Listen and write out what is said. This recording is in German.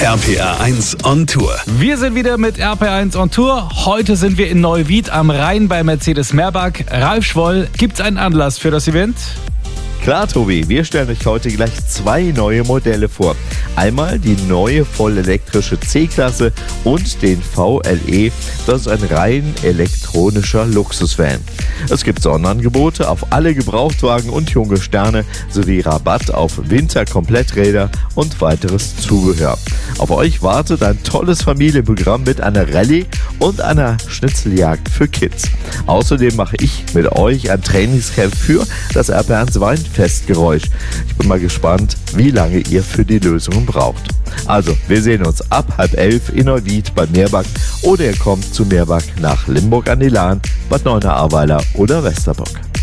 RPR 1 on Tour. Wir sind wieder mit RPR1 on Tour. Heute sind wir in Neuwied am Rhein bei Mercedes-Merbach. Ralf Schwoll, gibt's einen Anlass für das Event? Klar, Tobi, wir stellen euch heute gleich 2 neue Modelle vor. Einmal die neue vollelektrische C-Klasse und den VLE. Das ist ein rein elektronischer Luxusvan. Es gibt Sonderangebote auf alle Gebrauchtwagen und junge Sterne sowie Rabatt auf Winterkompletträder und weiteres Zubehör. Auf euch wartet ein tolles Familienprogramm mit einer Rallye und einer Schnitzeljagd für Kids. Außerdem mache ich mit euch ein Trainingscamp für das RPR1 Weinfestgeräusch. Ich bin mal gespannt, wie lange ihr für die Lösungen braucht. Also, wir sehen uns ab 10:30 in Neuwied bei Merbach oder ihr kommt zu Merbach nach Limburg an die Lahn, Bad Neuenahr-Ahrweiler oder Westerbock.